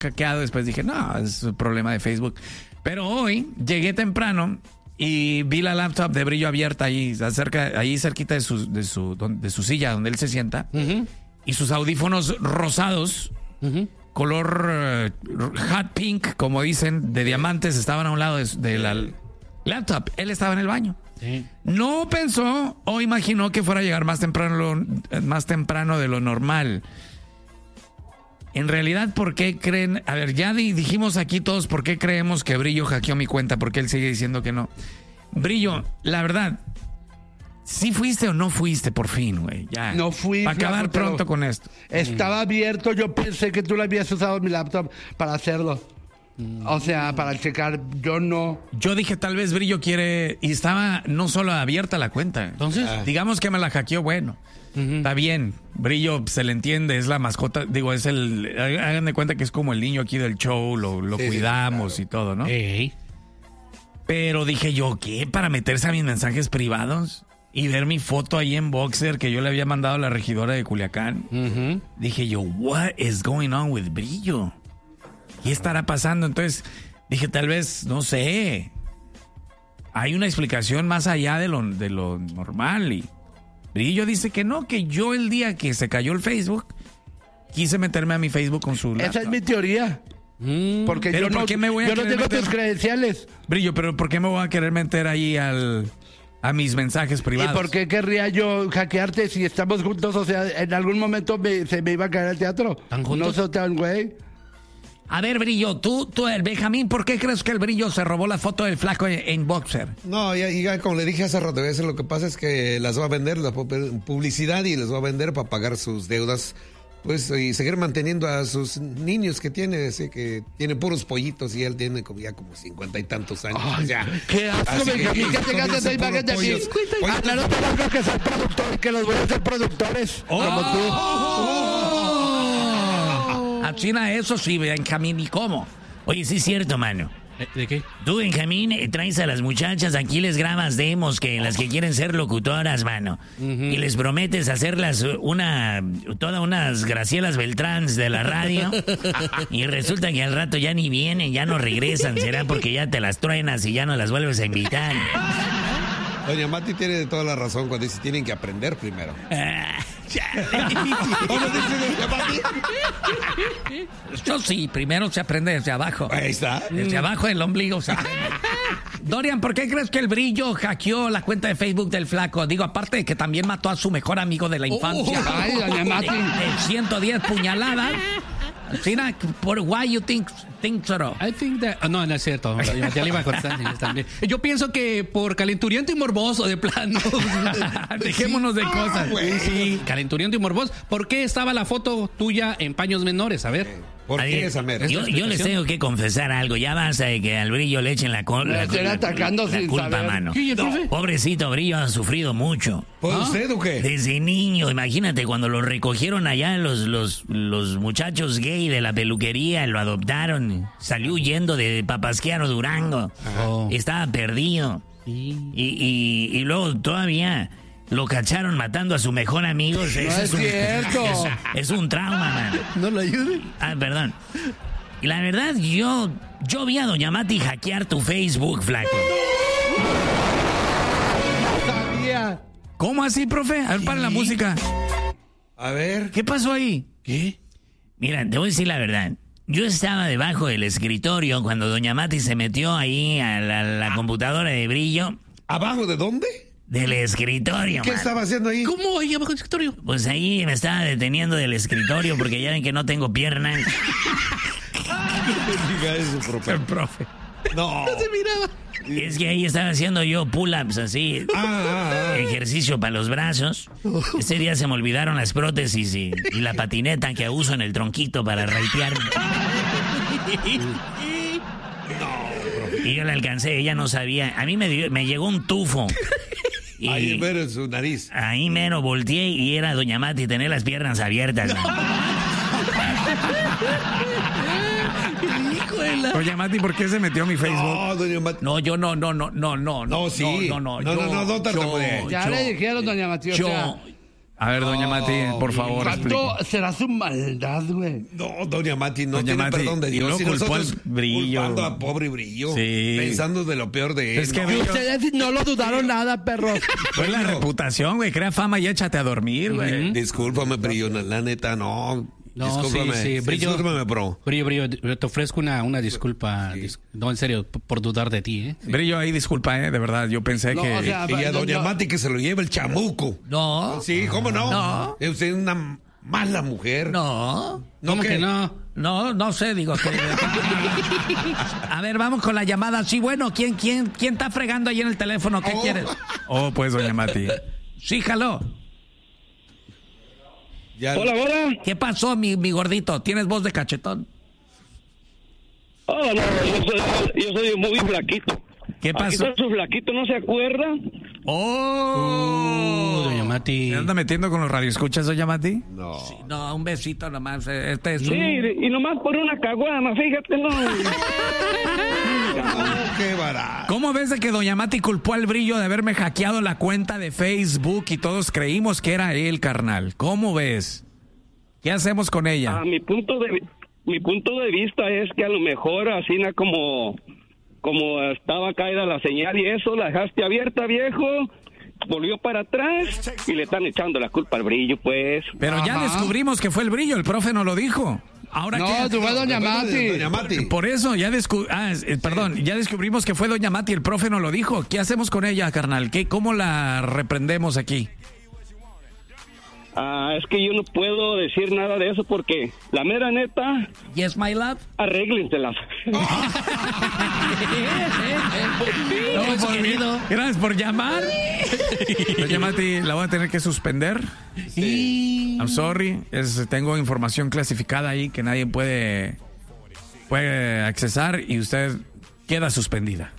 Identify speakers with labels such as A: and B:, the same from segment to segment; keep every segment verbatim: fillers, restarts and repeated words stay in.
A: hackeado. Después dije, no, es un problema de Facebook. Pero hoy llegué temprano y vi la laptop de Brillo abierta ahí, cerca, ahí cerquita de su, de, su, de su silla donde él se sienta. Uh-huh. Y sus audífonos rosados, uh-huh. color uh, hot pink, como dicen, de diamantes, estaban a un lado de, de la laptop. Él estaba en el baño. Sí. No pensó o imaginó que fuera a llegar más temprano, más temprano de lo normal. En realidad, ¿por qué creen? A ver, ya dijimos aquí todos por qué creemos que Brillo hackeó mi cuenta, porque él sigue diciendo que no. Brillo, la verdad, ¿sí fuiste o no fuiste por fin, güey? Ya.
B: No fui.
A: Para acabar
B: flaco,
A: pronto con esto.
B: Estaba abierto, yo pensé que tú le habías usado mi laptop para hacerlo. O sea, para checar, yo no.
A: Yo dije, tal vez Brillo quiere... Y estaba no solo abierta la cuenta. Entonces, ah. digamos que me la hackeó, bueno. Uh-huh. Está bien, Brillo se le entiende, es la mascota, digo, es el, hagan de cuenta que es como el niño aquí del show, lo, lo sí, cuidamos claro. y todo, ¿no? Hey. Pero dije yo, ¿qué? ¿Para meterse a mis mensajes privados? Y ver mi foto ahí en Boxer que yo le había mandado a la regidora de Culiacán. Uh-huh. Dije yo, what is going on with Brillo? ¿Qué estará pasando? Entonces dije, tal vez, no sé, hay una explicación más allá de lo, de lo normal. Y Brillo dice que no, que yo el día que se cayó el Facebook, quise meterme a mi Facebook con su laptop.
B: Esa es mi teoría. Mm, Porque
A: pero
B: yo,
A: ¿por
B: no,
A: qué me voy a
B: yo no tengo
A: meter?
B: tus credenciales.
A: Brillo, pero ¿por qué me voy a querer meter ahí al, a mis mensajes privados?
B: ¿Y por qué querría yo hackearte si estamos juntos? O sea, en algún momento me, se me iba a caer el teatro.
C: ¿Tan juntos?
B: No soy tan güey.
A: A ver, Brillo, tú, tú, el Benjamín, ¿por qué crees que el Brillo se robó la foto del flaco en, en Boxer?
D: No, ya, ya como le dije hace rato, eso lo que pasa es que las va a vender, la publicidad, y las va a vender para pagar sus deudas, pues, y seguir manteniendo a sus niños que tiene, así que tiene puros pollitos y él tiene como ya como cincuenta y tantos años.
B: Ay,
D: o sea,
B: qué asco, Benjamín, que te gastes esa imagen de mí. Claro, tengo que ser productor, que los voy a hacer productores, oh, como tú.
A: Oh, A China, eso sí, Benjamín, ¿y cómo?
C: Oye, sí es cierto, mano.
A: ¿De qué?
C: Tú, Benjamín, traes a las muchachas, aquí les grabas demos, que las que quieren ser locutoras, mano. Uh-huh. Y les prometes hacerlas una, todas unas Gracielas Beltráns de la radio. Y resulta que al rato ya ni vienen, ya no regresan. Será porque ya te las truenas y ya no las vuelves a invitar.
D: Doña Mati tiene toda la razón cuando dice tienen que aprender primero.
A: ¿Cómo dice Doña Mati? Yo sí, primero se aprende desde abajo.
D: Ahí está.
A: Desde abajo del ombligo. Se Dorian, ¿por qué crees que el Brillo hackeó la cuenta de Facebook del flaco? Digo, aparte de que también mató a su mejor amigo de la infancia.
B: Oh, ay, Doña Mati.
A: De, de ciento diez puñaladas. Sina, por why you think think so?
E: I think that, oh, no, no es cierto. Ya le iba a contestar también. Yo pienso que por calenturiento y morboso de plano.
A: Dejémonos de cosas.
E: Ah, sí, calenturiento y morboso. ¿Por qué estaba la foto tuya en paños menores? A ver.
D: ¿Por qué esa
C: mera? Yo, yo les tengo que confesar algo. Ya basta de que al Brillo le echen la, co- la, la, la,
B: atacando
C: la, la culpa,
B: saber.
C: mano.
B: ¿Qué,
C: no. Pobrecito Brillo ha sufrido mucho.
D: ¿Por ¿Ah? usted o qué?
C: Desde niño, imagínate, cuando lo recogieron allá los, los, los muchachos gay de la peluquería, lo adoptaron, salió huyendo de Papasquiaro, Durango. Oh. Estaba perdido. Sí. Y, y, y luego todavía lo cacharon matando a su mejor amigo.
B: No
C: es,
B: es
C: un,
B: cierto.
C: Es, es un trauma, man.
B: No lo ayuden.
C: Ah, perdón. Y la verdad, yo, yo vi a Doña Mati hackear tu Facebook, flaco.
B: No sabía.
A: ¿Cómo así, profe? A ver, para la música.
D: A ver.
A: ¿Qué pasó ahí?
C: ¿Qué? Mira, te voy a decir la verdad. Yo estaba debajo del escritorio cuando Doña Mati se metió ahí a la, la computadora de Brillo.
D: ¿Abajo de dónde?
C: Del escritorio.
D: ¿Qué man. estaba haciendo ahí?
E: ¿Cómo ahí abajo del escritorio?
C: Pues ahí me estaba deteniendo del escritorio porque ya ven que no tengo piernas.
D: Diga eso, profe.
A: El profe.
D: No.
E: No se miraba.
C: Es que ahí estaba haciendo yo pull-ups así. Ah, ah, ah. Ejercicio para los brazos. Ese día se me olvidaron las prótesis y, y la patineta que uso en el tronquito para raitearme. No, y yo la alcancé, ella no sabía. A mí me, dio, me llegó un tufo.
D: Y ahí mero en su nariz.
C: Ahí mero volteé y era Doña Mati tener las piernas abiertas. ¿No?
A: Doña Mati, ¿por qué se metió a mi Facebook?
D: No, Doña Mati.
A: No, yo no, no, no, no, no.
D: No, sí.
A: No, no,
D: no. No,
A: yo,
D: no, no, no,
A: yo,
D: no
B: Ya
A: yo,
B: le dijeron, Doña Mati.
A: Yo,
B: o sea,
A: A ver, doña Mati, por favor.
B: ¿Cuánto
A: explique.
B: será su maldad, güey?
D: No, doña Mati, no
A: Doña
D: tiene
A: Mati,
D: perdón de
A: y
D: Dios.
A: luego
D: Y
A: culpó
D: nosotros
A: al Brillo.
D: culpando a pobre Brillo.
A: Sí.
D: Pensando de lo peor de él.
A: Es que
D: No,
B: Y
A: Brillo-
B: ustedes no lo dudaron nada, perros.
A: Fue la reputación, güey. Crea fama y échate a dormir, güey.
D: Discúlpame, Brillo, la neta, no.
E: No,
D: Discúlpame.
E: sí, sí, Brillo.
D: Discúlpame, bro.
E: Brillo, Brillo, te ofrezco una, una disculpa. Dis- no, en serio, p- por dudar de ti, ¿eh?
A: Brillo, ahí disculpa, eh, de verdad. Yo pensé
B: No,
A: que.
B: o sea,
D: Y a
B: no,
D: doña
B: no.
D: Mati que se lo lleva el chamuco.
C: No,
D: Sí, ¿cómo no?
C: No.
D: Es usted una mala mujer.
C: no,
D: ¿No
E: ¿Cómo
D: qué?
E: que no?
C: no, no sé, digo que... A ver, vamos con la llamada. Sí, bueno, ¿quién, quién, quién está fregando ahí en el teléfono? ¿Qué
D: Oh.
C: quieres?
A: Oh, pues, doña Mati.
C: Sí, jaló.
D: Ya-
F: Hola, hola.
C: ¿Qué pasó, mi, mi gordito? ¿Tienes voz de cachetón?
F: Oh, no, yo soy, yo soy muy flaquito.
A: ¿Qué
F: Aquí
A: pasó?
F: está su flaquito, ¿no se acuerda?
A: ¡Oh!
E: Uh, doña Mati.
A: ¿Se anda metiendo con los radioescuchas, doña Mati?
D: No.
C: No, un besito nomás. eh, Este es
F: Sí,
C: un...
F: y nomás por una caguama, fíjate, no.
D: Oh, qué barato.
A: ¿Cómo ves de que doña Mati culpó al Brillo de haberme hackeado la cuenta de Facebook y todos creímos que era él, carnal? ¿Cómo ves? ¿Qué hacemos con ella?
F: A mi punto de mi punto de vista es que a lo mejor así na como como estaba caída la señal y eso, la dejaste abierta, viejo. Volvió para atrás y le están echando la culpa al Brillo, pues.
A: Pero ya
B: Ajá.
A: descubrimos que fue el Brillo, el profe nos lo dijo. Ahora
B: No,
A: qué?
B: tú fue doña Mati.
D: Doña Mati.
A: Por eso ya descu- ah, es- eh, perdón, ya descubrimos que fue doña Mati, el profe nos lo dijo. ¿Qué hacemos con ella, carnal? ¿Qué, ¿Cómo la reprendemos aquí?
F: Ah, es que yo no puedo decir nada de eso porque la mera neta,
C: Yes, my love.
F: arréglenselas.
A: No,
E: Pues,
A: por-
E: querido.
A: Gracias por llamar. Doña Mati, la voy a tener que suspender. I'm sorry. Es, tengo información clasificada ahí que nadie puede, puede accesar y usted queda suspendida.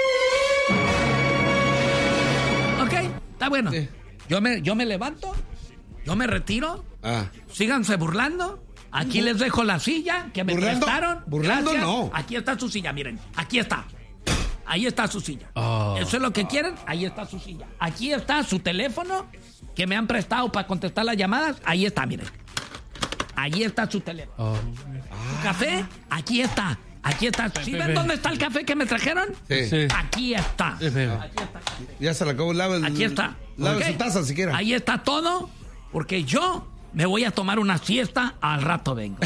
C: Ok, está bueno. Yo me, yo me levanto, yo me retiro,
D: Ah.
C: síganse burlando. Aquí les dejo la silla que me
D: ¿Burlando?
C: prestaron.
D: Burlando,
C: Gracias.
D: no.
C: Aquí está su silla, miren. Aquí está. Ahí está su silla.
E: Oh.
C: Eso es lo que quieren. Ahí está su silla. Aquí está su teléfono que me han prestado para contestar las llamadas. Ahí está, miren. Ahí está su teléfono.
E: Oh.
C: Su café, aquí está. Aquí está. ¿Sí ven dónde está el café que me trajeron?
D: Sí.
E: Sí.
C: Aquí está.
E: Sí, veo.
C: Aquí está.
D: Ya se la acabó. Lava el,
C: Aquí está.
D: Lava
C: ¿Ok?
D: su taza siquiera.
C: Ahí está todo, porque yo me voy a tomar una siesta, al rato vengo.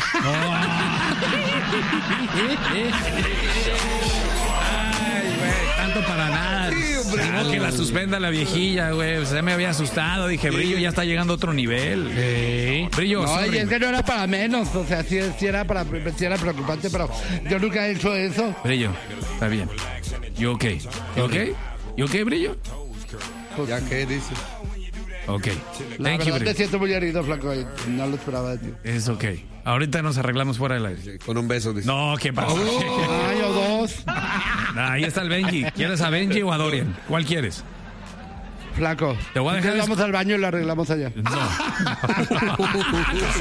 A: Ay, güey, tanto para nada.
D: Sí, hombre.
A: Digo que la suspenda la viejilla, güey. Se me había asustado. Dije, Brillo ya está llegando a otro nivel. Brillo,
B: No,
A: sorry.
B: y es que no era para menos. O sea, sí, sí era, para, sí era preocupante, pero yo nunca he hecho eso.
A: Brillo, está bien. You ok? You ok? You ok, Brillo?
D: Ya que dice.
A: Ok.
B: La
A: Thank you,
B: verdad te
A: Brillo.
B: siento muy herido, flaco. Y no lo esperaba de ti.
A: Es ok. Ahorita nos arreglamos fuera del aire.
D: Con un beso, dice.
A: No, ¿qué pasó?
B: Ay, o dos.
A: Ah, ahí está el Benji. ¿Quieres a Benji o a Dorian? ¿Cuál quieres?
B: Flaco.
A: Te voy a dejar
B: Entonces vamos al baño y lo arreglamos allá.
A: No.